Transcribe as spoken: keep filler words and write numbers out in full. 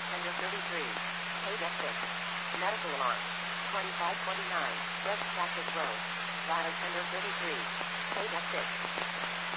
tender thirty-three. Paid at six. Medical alarm. twenty-five twenty-nine. West Cactus Road. Ladder tender thirty-three. Paid at six.